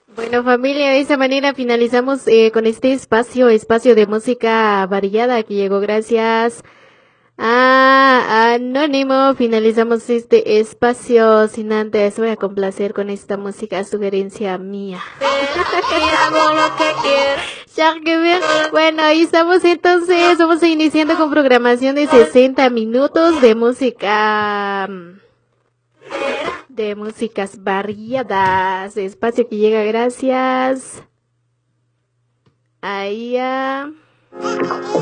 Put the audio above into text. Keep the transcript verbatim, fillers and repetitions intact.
Bueno, familia, de esa manera finalizamos eh, con este espacio, espacio de música variada que llegó gracias a Anónimo. Finalizamos este espacio sin antes, voy a complacer con esta música, sugerencia mía. Bueno, ahí estamos entonces, vamos iniciando con programación de sesenta minutos de música... de músicas variadas, espacio que llega gracias a ella.